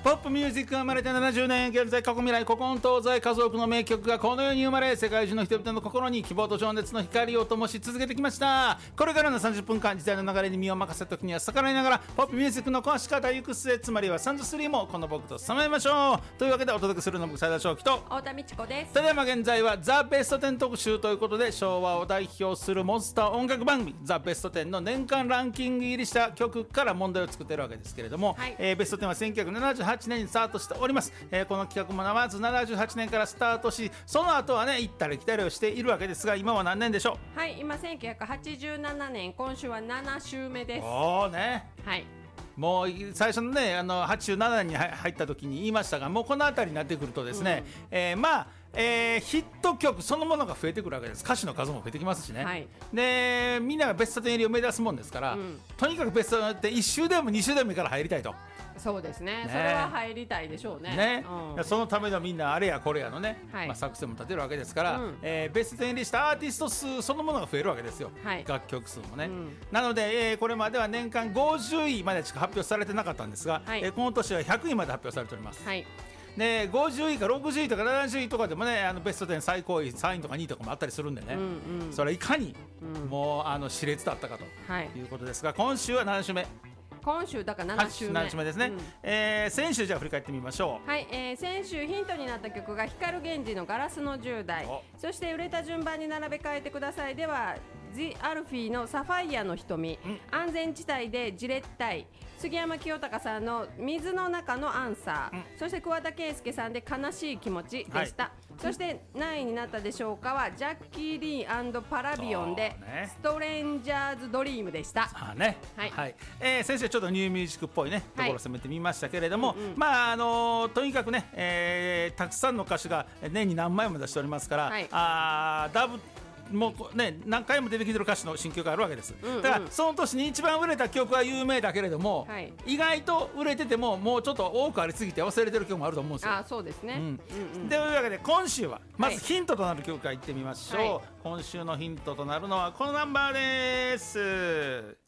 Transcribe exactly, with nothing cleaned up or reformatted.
ポップミュージックが生まれてななじゅうねん、現在過去未来古今東西数多くの名曲がこの世に生まれ、世界中の人々の心に希望と情熱の光を灯し続けてきました。これからのさんじゅっぷんかん、時代の流れに身を任せた時には逆らいながらポップミュージックの壊し方行く末、つまりはさんじゅうさんもこの僕とさまえましょう。というわけでお届けするのは僕斉田正樹と太田美智子です。 ただいま現在はザ・ベストテン特集ということで、昭和を代表するモンスター音楽番組ザ・ベストテンの年間ランキング入りした曲から問題を作っているわけですけれども、 はい、 えー、ベストテンはせんきゅうひゃくななじゅうはちねんにスタートしております。えー、この企画もまずななじゅうはちねんからスタートし、その後はね行ったり来たりをしているわけですが、今は何年でしょう。はい、今せんきゅうひゃくはちじゅうななねん、今週はなな週目です。 おーね、 はい、 もう最初のねあのはちじゅうななねんに入った時に言いましたが、もうこの辺りになってくるとですね、うん、えー、まあえー、ヒット曲そのものが増えてくるわけです。歌手の数も増えてきますしね、はい、でみんながベストテン入りを目指すもんですから、うん、とにかくベストテンっていっ週でもに週でもいいから入りたいと。 そうです ね, ねそれは入りたいでしょう ね, ね、 うん、 そのためのみんなあれやこれやのね、はい、まあ、作戦も立てるわけですから、うん、えー、ベストテン入りしたアーティスト数そのものが増えるわけですよ、はい、楽曲数もね、うん、なので、えー、これまでは年間ごじゅういまでしか発表されてなかったんですが、はい、えー、この年はひゃくいまで発表されております、はい、でごじゅういかろくじゅういとかななじゅういとかでもね、あのベストテン最高位さんいとかにいとかもあったりするんでね、うんうん、それはいかに、うん、もうあの熾烈だったかということですが、今週はなな週目、 今週だからなな週目、 なな週目ですね、うん、えー、先週じゃあ振り返ってみましょう。 はい、えー、先週ヒントになった曲が光源氏のガラスのじゅう代、そして売れた順番に並べ替えてくださいではジ・アルフィーのサファイアの瞳、うん、安全地帯でじれったい、杉山清隆さんの水の中のアンサー、うん、そして桑田佳祐さんで悲しい気持ちでした、はい、そして何位になったでしょうかはジャッキー・リー&パラビオンで、ね、ストレンジャーズ・ドリームでした。 あ、ね、はい、はい、えー、先生ちょっとニューミュージックっぽいねところを攻めてみましたけれども、はい、うんうん、まああのー、とにかくね、えー、たくさんの歌手が年に何枚も出しておりますから、はい、あダブもうね、何回も出てきてる歌手の新曲があるわけです、うんうん、だからその年に一番売れた曲は有名だけれども、はい、意外と売れててももうちょっと多くありすぎて忘れてる曲もあると思うんですよ。 あ、そうですね、うんうんうん、 というわけで今週はまずヒントとなる曲からいってみましょう、はい、今週のヒントとなるのはこのナンバーです。